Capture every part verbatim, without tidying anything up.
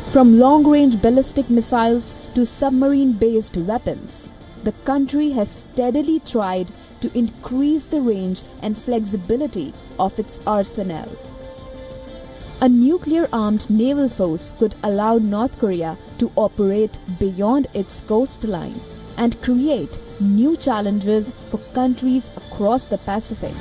From long-range ballistic missiles to submarine-based weapons, the country has steadily tried to increase the range and flexibility of its arsenal. A nuclear-armed naval force could allow North Korea to operate beyond its coastline and create new challenges for countries across the Pacific.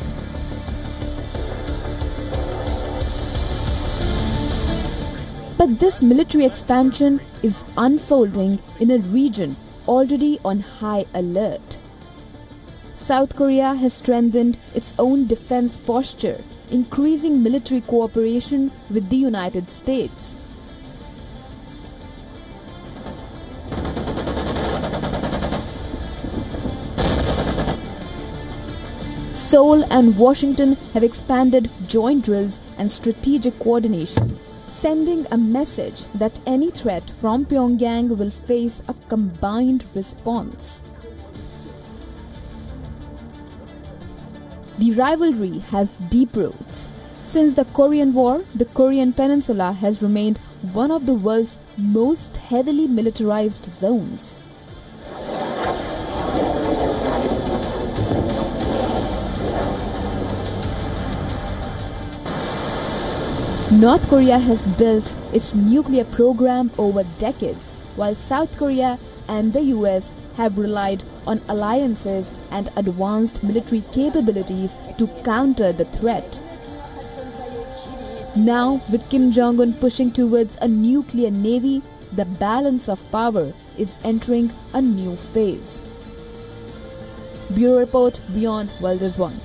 But this military expansion is unfolding in a region already on high alert. South Korea has strengthened its own defense posture, increasing military cooperation with the United States. Seoul and Washington have expanded joint drills and strategic coordination, sending a message that any threat from Pyongyang will face a combined response. The rivalry has deep roots. Since the Korean War, the Korean Peninsula has remained one of the world's most heavily militarized zones. North Korea has built its nuclear program over decades, while South Korea and the U S have relied on alliances and advanced military capabilities to counter the threat. Now, with Kim Jong-un pushing towards a nuclear navy, the balance of power is entering a new phase. Bureau Report, Beyond World is One.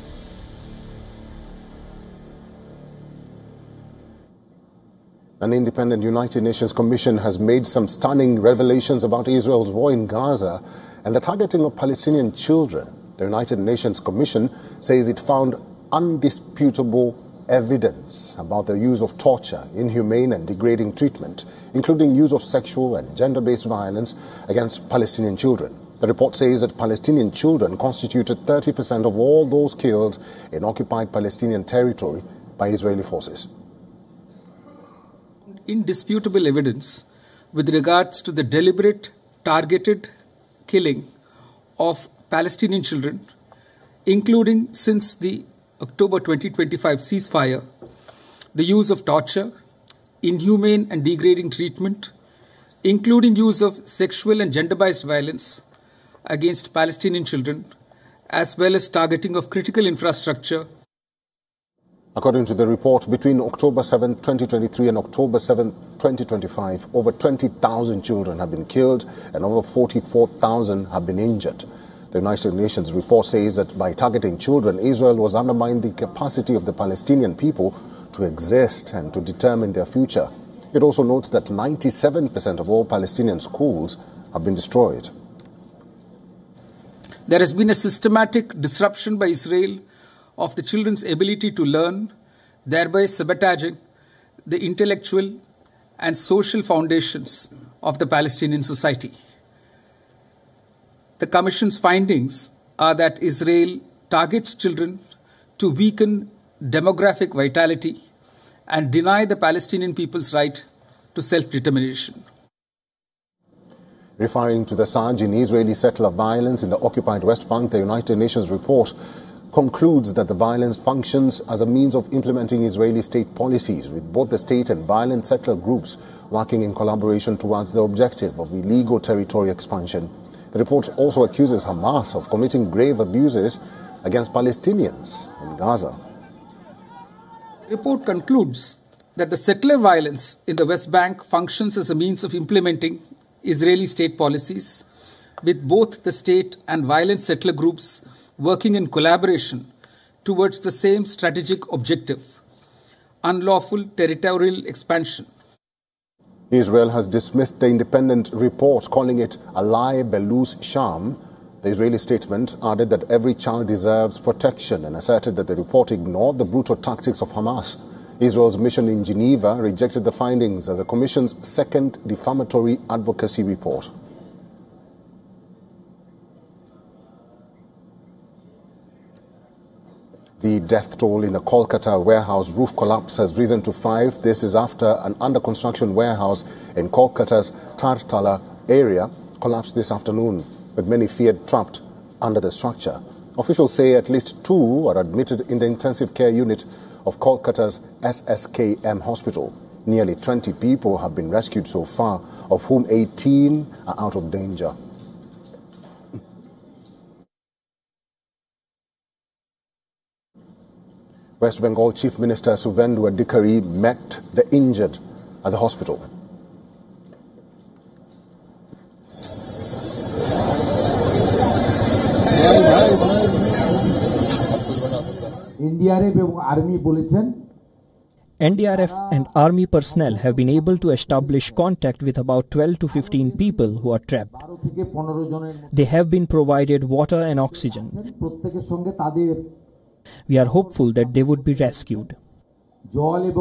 An independent United Nations Commission has made some stunning revelations about Israel's war in Gaza and the targeting of Palestinian children. The United Nations Commission says it found undisputable evidence about the use of torture, inhumane and degrading treatment, including use of sexual and gender-based violence against Palestinian children. The report says that Palestinian children constituted thirty percent of all those killed in occupied Palestinian territory by Israeli forces. Indisputable evidence with regards to the deliberate, targeted killing of Palestinian children, including since the October twenty twenty-five ceasefire, the use of torture, inhumane and degrading treatment, including use of sexual and gender-based violence against Palestinian children, as well as targeting of critical infrastructure. According to the report, between October seventh, twenty twenty-three and October seventh, twenty twenty-five, over twenty thousand children have been killed and over forty-four thousand have been injured. The United Nations report says that by targeting children, Israel was undermining the capacity of the Palestinian people to exist and to determine their future. It also notes that ninety-seven percent of all Palestinian schools have been destroyed. There has been a systematic disruption by Israel of the children's ability to learn, thereby sabotaging the intellectual and social foundations of the Palestinian society. The Commission's findings are that Israel targets children to weaken demographic vitality and deny the Palestinian people's right to self-determination. Referring to the surge in Israeli settler violence in the occupied West Bank, the United Nations report concludes that the violence functions as a means of implementing Israeli state policies, with both the state and violent settler groups working in collaboration towards the objective of illegal territory expansion. The report also accuses Hamas of committing grave abuses against Palestinians in Gaza. The report concludes that the settler violence in the West Bank functions as a means of implementing Israeli state policies, with both the state and violent settler groups working in collaboration towards the same strategic objective: unlawful territorial expansion. Israel has dismissed the independent report, calling it a lie belus sham. The Israeli statement added that every child deserves protection and asserted that the report ignored the brutal tactics of Hamas. Israel's mission in Geneva rejected the findings as the Commission's second defamatory advocacy report. The death toll in the Kolkata warehouse roof collapse has risen to five. This is after an under-construction warehouse in Kolkata's Tartala area collapsed this afternoon, with many feared trapped under the structure. Officials say at least two are admitted in the intensive care unit of Kolkata's S S K M hospital. Nearly twenty people have been rescued so far, of whom eighteen are out of danger. West Bengal Chief Minister Suvendu Adhikari met the injured at the hospital. N D R F and army personnel have been able to establish contact with about twelve to fifteen people who are trapped. They have been provided water and oxygen. We are hopeful that they would be rescued. Earlier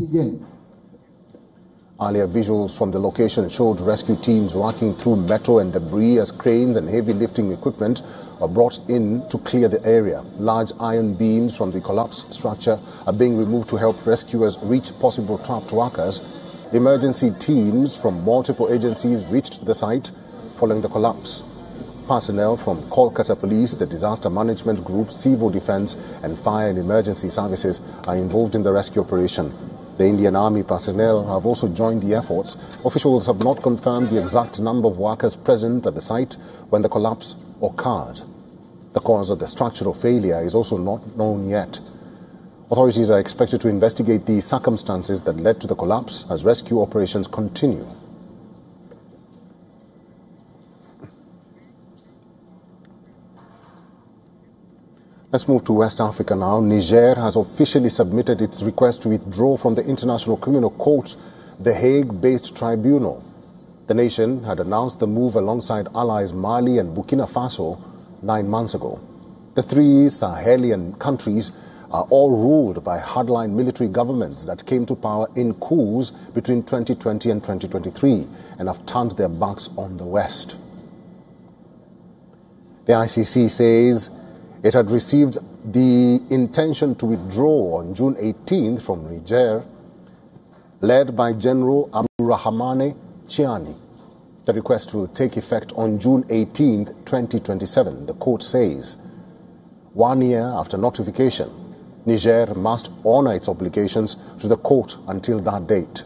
visuals from the location showed rescue teams working through metal and debris as cranes and heavy lifting equipment are brought in to clear the area. Large iron beams from the collapsed structure are being removed to help rescuers reach possible trapped workers. Emergency teams from multiple agencies reached the site following the collapse. Personnel from Kolkata Police, the Disaster Management Group, Civil Defence and Fire and Emergency Services are involved in the rescue operation. The Indian Army personnel have also joined the efforts. Officials have not confirmed the exact number of workers present at the site when the collapse occurred. The cause of the structural failure is also not known yet. Authorities are expected to investigate the circumstances that led to the collapse as rescue operations continue. Let's move to West Africa now. Niger has officially submitted its request to withdraw from the International Criminal Court, the Hague-based tribunal. The nation had announced the move alongside allies Mali and Burkina Faso nine months ago. The three Sahelian countries are all ruled by hardline military governments that came to power in coups between twenty twenty and twenty twenty-three and have turned their backs on the West. The I C C says it had received the intention to withdraw on June eighteenth from Niger, led by General Abdurrahmane Chiani. The request will take effect on June eighteenth, twenty twenty-seven, the court says. One year after notification, Niger must honor its obligations to the court until that date.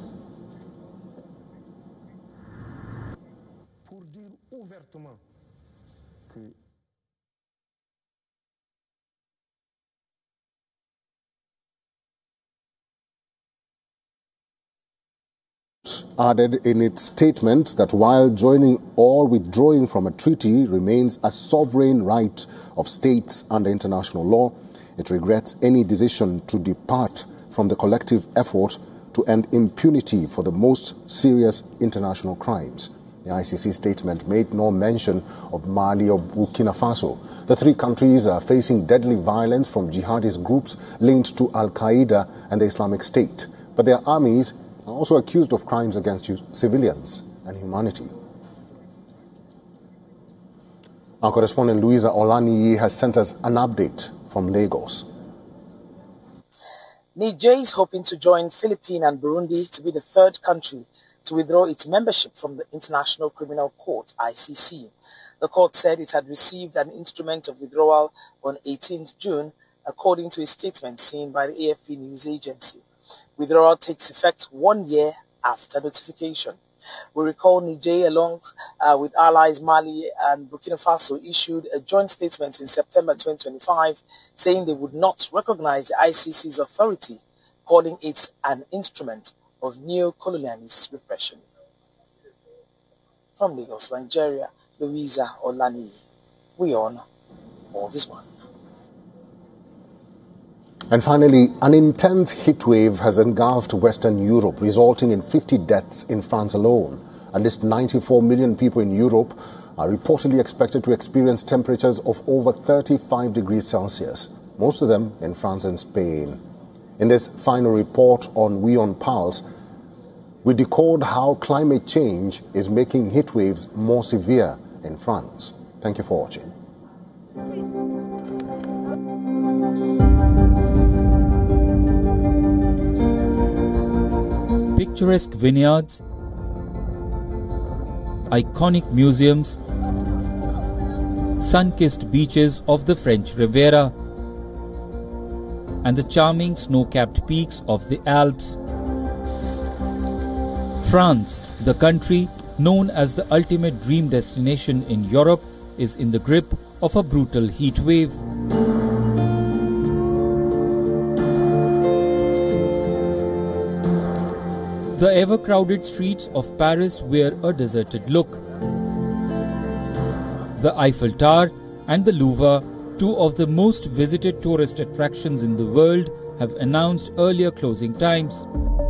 Added in its statement that while joining or withdrawing from a treaty remains a sovereign right of states under international law, it regrets any decision to depart from the collective effort to end impunity for the most serious international crimes. The I C C statement made no mention of Mali or Burkina Faso. The three countries are facing deadly violence from jihadist groups linked to Al-Qaeda and the Islamic State, but their armies are also accused of crimes against civilians and humanity. Our correspondent Louisa Olaniyi has sent us an update from Lagos. Niger is hoping to join Philippines and Burundi to be the third country to withdraw its membership from the International Criminal Court, I C C. The court said it had received an instrument of withdrawal on eighteenth June, according to a statement seen by the A F P news agency. Withdrawal takes effect one year after notification. We recall Niger, along uh, with allies Mali and Burkina Faso, issued a joint statement in September twenty twenty-five saying they would not recognize the I C C's authority, calling it an instrument of neo-colonialist repression. From Lagos, Nigeria, Louisa Olani. We on all this one. And finally, an intense heatwave has engulfed Western Europe, resulting in fifty deaths in France alone. At least ninety-four million people in Europe are reportedly expected to experience temperatures of over thirty-five degrees Celsius, most of them in France and Spain. In this final report on We on Pulse, we decode how climate change is making heatwaves more severe in France. Thank you for watching. picturesque vineyards, iconic museums, sun-kissed beaches of the French Riviera, and the charming snow-capped peaks of the Alps. France, the country known as the ultimate dream destination in Europe, is in the grip of a brutal heat wave. The ever-crowded streets of Paris wear a deserted look. The Eiffel Tower and the Louvre, two of the most visited tourist attractions in the world, have announced earlier closing times.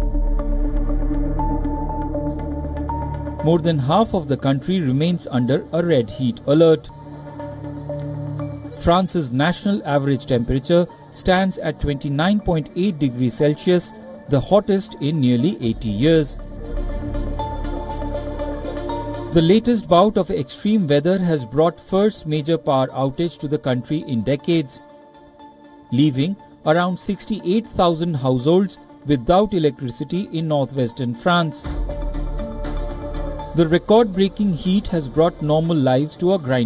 More than half of the country remains under a red heat alert. France's national average temperature stands at twenty-nine point eight degrees Celsius, the hottest in nearly eighty years. The latest bout of extreme weather has brought first major power outage to the country in decades, leaving around sixty-eight thousand households without electricity in northwestern France. The record-breaking heat has brought normal lives to a grinding